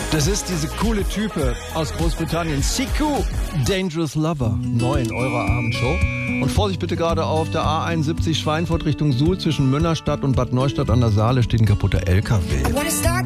Das ist diese coole Type aus Großbritannien. Siku, Dangerous Lover. Neu in eurer Abendshow. Und Vorsicht bitte, gerade auf der A71 Schweinfurt Richtung Suhl zwischen Münnerstadt und Bad Neustadt an der Saale steht ein kaputter LKW.